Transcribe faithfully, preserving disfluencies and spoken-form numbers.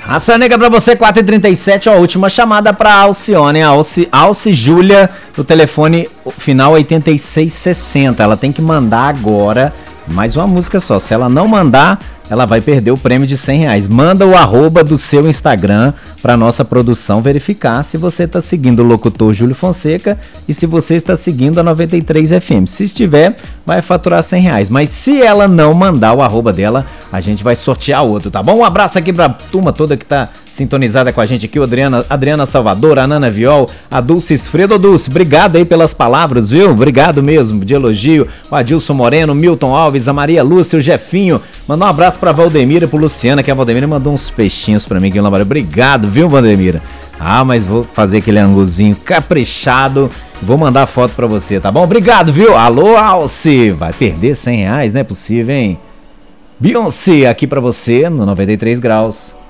Raça Negra pra você, quatro e trinta e sete, ó, última chamada pra Alcione, Alci, Alci Júlia, do telefone final oitenta e seis sessenta. Ela tem que mandar agora mais uma música só. Se ela não mandar, ela vai perder o prêmio de cem reais. Manda o arroba do seu Instagram para nossa produção verificar se você está seguindo o locutor Júlio Fonseca e se você está seguindo a noventa e três F M. Se estiver, vai faturar cem reais. Mas se ela não mandar o arroba dela, a gente vai sortear outro, tá bom? Um abraço aqui para a turma toda que tá sintonizada com a gente aqui, o Adriana, Adriana Salvador, a Nana Viol, a Dulce Esfredo. Dulce, obrigado aí pelas palavras, viu? Obrigado mesmo, de elogio. O Adilson Moreno, Milton Alves, a Maria Lúcia, o Jefinho. Mandar um abraço pra Valdemira e pro Luciana, que a Valdemira mandou uns peixinhos pra mim aqui no Lambaré. Obrigado, viu, Valdemira? Ah, mas vou fazer aquele anguzinho caprichado. Vou mandar a foto pra você, tá bom? Obrigado, viu? Alô, Alce. Vai perder cem reais, não é possível, hein? Beyoncé aqui pra você no noventa e três graus.